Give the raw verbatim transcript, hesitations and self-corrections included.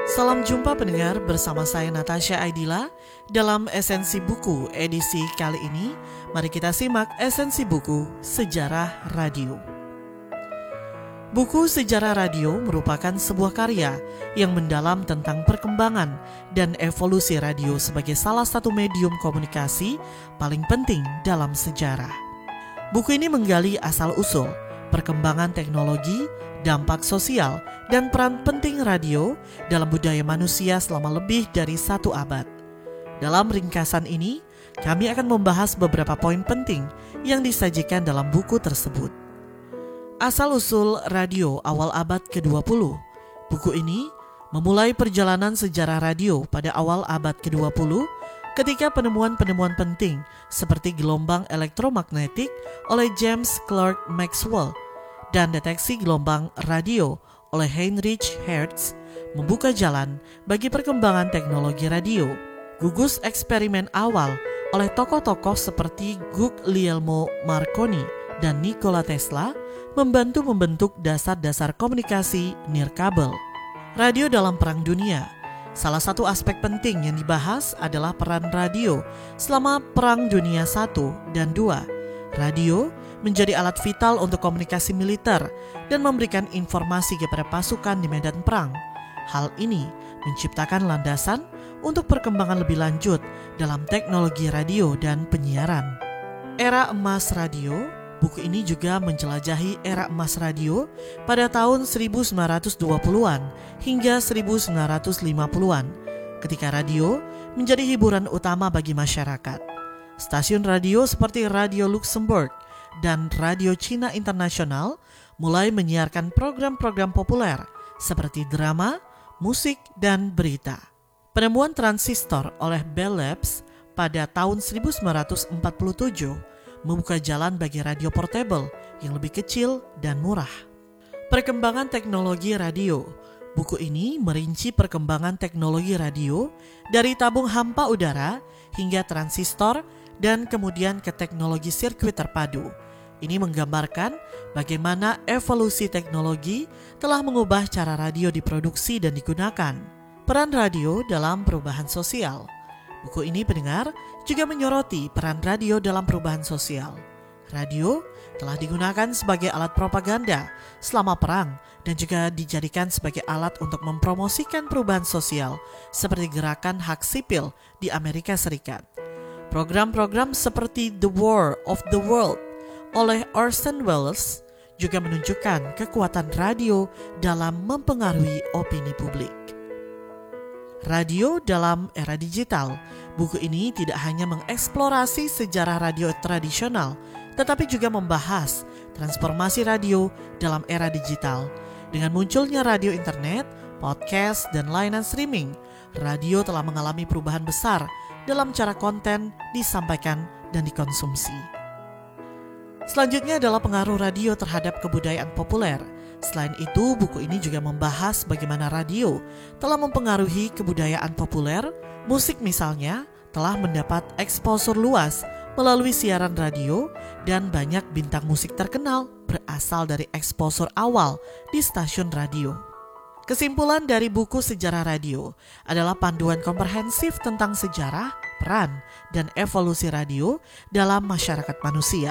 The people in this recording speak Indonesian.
Salam jumpa pendengar, bersama saya Natasha Aidila dalam Esensi Buku edisi kali ini. Mari kita simak Esensi Buku Sejarah Radio. Buku Sejarah Radio merupakan sebuah karya yang mendalam tentang perkembangan dan evolusi radio sebagai salah satu medium komunikasi paling penting dalam sejarah. Buku ini menggali asal-usul perkembangan teknologi, dampak sosial, dan peran penting radio dalam budaya manusia selama lebih dari satu abad. Dalam ringkasan ini, kami akan membahas beberapa poin penting yang disajikan dalam buku tersebut. Asal-usul radio awal abad kedua puluh. Buku ini memulai perjalanan sejarah radio pada awal abad kedua puluh ketika penemuan-penemuan penting seperti gelombang elektromagnetik oleh James Clerk Maxwell dan deteksi gelombang radio oleh Heinrich Hertz membuka jalan bagi perkembangan teknologi radio. Gugus eksperimen awal oleh tokoh-tokoh seperti Guglielmo Marconi dan Nikola Tesla membantu membentuk dasar-dasar komunikasi nirkabel. Radio dalam Perang Dunia. Salah satu aspek penting yang dibahas adalah peran radio selama Perang Dunia satu dan dua. Radio menjadi alat vital untuk komunikasi militer dan memberikan informasi kepada pasukan di medan perang. Hal ini menciptakan landasan untuk perkembangan lebih lanjut dalam teknologi radio dan penyiaran. Era emas radio. Buku ini juga menjelajahi era emas radio pada tahun seribu sembilan ratus dua puluhan hingga seribu sembilan ratus lima puluhan, ketika radio menjadi hiburan utama bagi masyarakat. Stasiun radio seperti Radio Luxembourg dan Radio Cina Internasional mulai menyiarkan program-program populer seperti drama, musik, dan berita. Penemuan transistor oleh Bell Labs pada tahun seribu sembilan ratus empat puluh tujuh membuka jalan bagi radio portable yang lebih kecil dan murah. Perkembangan teknologi radio. Buku ini merinci perkembangan teknologi radio dari tabung hampa udara hingga transistor dan kemudian ke teknologi sirkuit terpadu. Ini menggambarkan bagaimana evolusi teknologi telah mengubah cara radio diproduksi dan digunakan. Peran radio dalam perubahan sosial. Buku ini, pendengar, juga menyoroti peran radio dalam perubahan sosial. Radio telah digunakan sebagai alat propaganda selama perang dan juga dijadikan sebagai alat untuk mempromosikan perubahan sosial seperti gerakan hak sipil di Amerika Serikat. Program-program seperti The War of the World oleh Orson Welles juga menunjukkan kekuatan radio dalam mempengaruhi opini publik. Radio dalam era digital. Buku ini tidak hanya mengeksplorasi sejarah radio tradisional, tetapi juga membahas transformasi radio dalam era digital. Dengan munculnya radio internet, podcast, dan layanan streaming, radio telah mengalami perubahan besar dalam cara konten disampaikan dan dikonsumsi. Selanjutnya adalah pengaruh radio terhadap kebudayaan populer. Selain itu, buku ini juga membahas bagaimana radio telah mempengaruhi kebudayaan populer. Musik misalnya telah mendapat eksposur luas melalui siaran radio dan banyak bintang musik terkenal berasal dari eksposur awal di stasiun radio. Kesimpulan dari buku Sejarah Radio adalah panduan komprehensif tentang sejarah, peran, dan evolusi radio dalam masyarakat manusia.